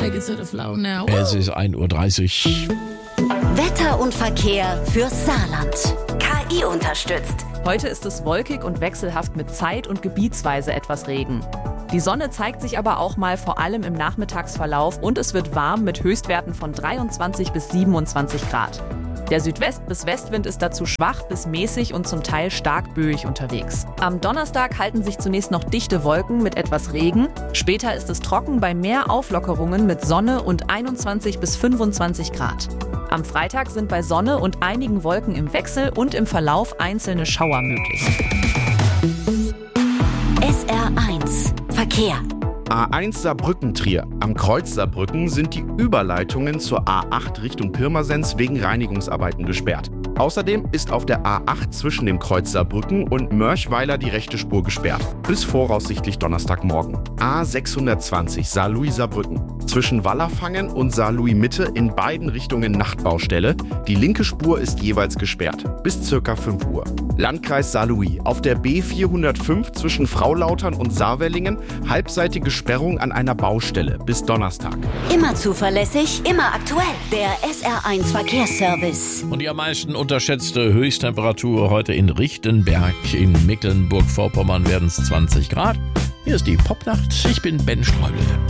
take it to the floor now. Es ist 1:30 Uhr. Wetter und Verkehr fürs Saarland. KI unterstützt. Heute ist es wolkig und wechselhaft mit zeit- und gebietsweise etwas Regen. Die Sonne zeigt sich aber auch mal vor allem im Nachmittagsverlauf und es wird warm mit Höchstwerten von 23 bis 27 Grad. Der Südwest- bis Westwind ist dazu schwach bis mäßig und zum Teil stark böig unterwegs. Am Donnerstag halten sich zunächst noch dichte Wolken mit etwas Regen. Später ist es trocken bei mehr Auflockerungen mit Sonne und 21 bis 25 Grad. Am Freitag sind bei Sonne und einigen Wolken im Wechsel und im Verlauf einzelne Schauer möglich. SR1 Verkehr. A1 Saarbrücken-Trier. Am Kreuz Saarbrücken sind die Überleitungen zur A8 Richtung Pirmasens wegen Reinigungsarbeiten gesperrt. Außerdem ist auf der A8 zwischen dem Kreuz Saarbrücken und Mörchweiler die rechte Spur gesperrt. Bis voraussichtlich Donnerstagmorgen. A620 Saarlouis-Saarbrücken. Zwischen Wallerfangen und Saarlouis-Mitte in beiden Richtungen Nachtbaustelle. Die linke Spur ist jeweils gesperrt. Bis ca. 5 Uhr. Landkreis Saarlouis. Auf der B405 zwischen Fraulautern und Saarwellingen halbseitige Sperrung an einer Baustelle. Bis Donnerstag. Immer zuverlässig, immer aktuell. Der SR1 Verkehrsservice. Und die am meisten unterschätzte Höchsttemperatur heute in Richtenberg in Mecklenburg-Vorpommern werden es 20 Grad. Hier ist die Popnacht. Ich bin Ben Streubel.